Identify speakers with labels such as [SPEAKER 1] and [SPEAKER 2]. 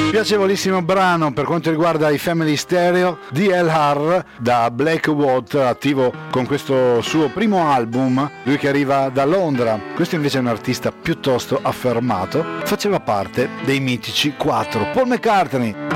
[SPEAKER 1] Piacevolissimo brano per quanto riguarda i Family Stereo, DLR da Blackwater, attivo con questo suo primo album, lui che arriva da Londra. Questo invece è un artista piuttosto affermato, faceva parte dei mitici 4: Paul McCartney,